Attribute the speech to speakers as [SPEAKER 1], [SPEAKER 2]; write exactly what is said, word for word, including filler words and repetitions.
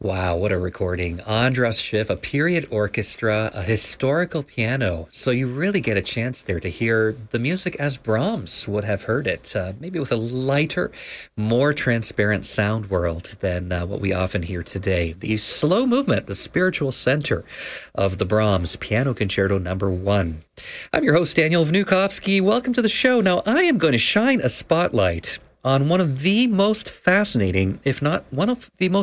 [SPEAKER 1] Wow, what a recording. Andras Schiff, a period orchestra, a historical piano. So you really get a chance there to hear the music as Brahms would have heard it, uh, maybe with a lighter, more transparent sound world than uh, what we often hear today. The slow movement, the spiritual center of the Brahms Piano Concerto number one. I'm your host, Daniel Vnukovsky. Welcome to the show. Now, I am going to shine a spotlight on one of the most fascinating, if not one of the most